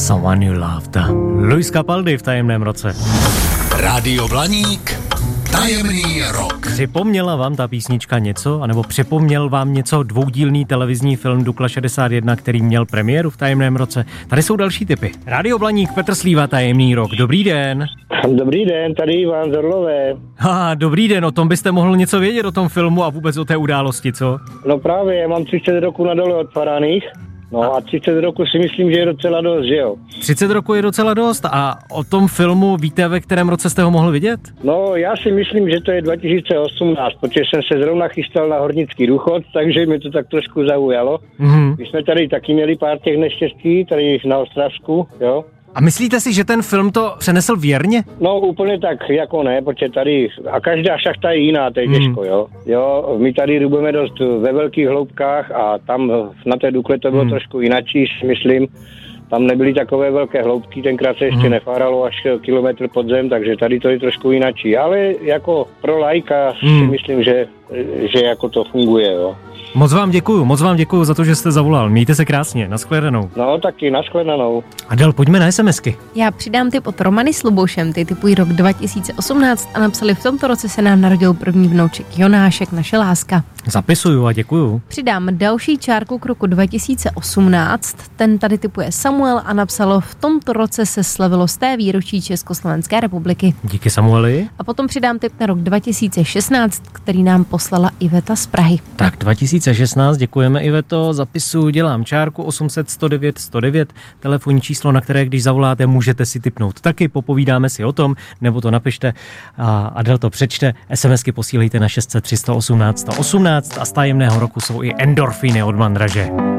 Someone You Loved. Luis Capaldi v Tajemném roce. Rádio Blaník, Tajemný rok. Připomněla vám ta písnička něco, anebo připomněl vám něco dvoudílný televizní film Dukla 61, který měl premiéru v Tajemném roce? Tady jsou další tipy. Rádio Blaník, Petr Slíva, Tajemný rok. Dobrý den. Dobrý den, tady Ivan z Orlové. Dobrý den, o tom byste mohl něco vědět, o tom filmu a vůbec o té události, co? No právě, já mám 30 roků na dole odparaných. No a 30 roků si myslím, že je docela dost, že jo? 30 roků je docela dost a o tom filmu víte, ve kterém roce jste ho mohl vidět? No já si myslím, že to je 2018, protože jsem se zrovna chystal na hornický důchod, takže mi to tak trošku zaujalo. Mm-hmm. My jsme tady taky měli pár těch neštěstí, tady na Ostravsku, jo? A myslíte si, že ten film to přenesl věrně? No úplně tak jako ne, protože tady, a každá šachta je jiná, to je těžko, jo. Jo, my tady rubujeme dost ve velkých hloubkách a tam na té Dukle to bylo trošku jinačí, myslím. Tam nebyly takové velké hloubky, tenkrát se ještě nefáralo až kilometr pod zem, takže tady to je trošku jinačí. Ale jako pro laika si myslím, že jako to funguje, jo. Moc vám děkuju za to, že jste zavolal. Mějte se krásně, nashledanou. No taky, nashledanou. Adel, pojďme na SMSky. Já přidám tip od Romany s Lubošem, ty typují rok 2018 a napsali: v tomto roce se nám narodil první vnouček Jonášek, naše láska. Zapisuju a děkuju. Přidám další čárku k roku 2018, ten tady typuje Samuel a napsalo: v tomto roce se slavilo 100. výročí Československé republiky. Díky, Samueli. A potom přidám tip na rok 2016, který nám poslala Iveta z Prahy. Tak 2016, děkujeme Iveto, zapisuju, dělám čárku 800 109 109, telefonní číslo, na které když zavoláte, můžete si tipnout taky, popovídáme si o tom, nebo to napište a Adel to přečte, SMSky posílejte na 600 318 118 a z Tajemného roku jsou i endorfíny od Mandraže.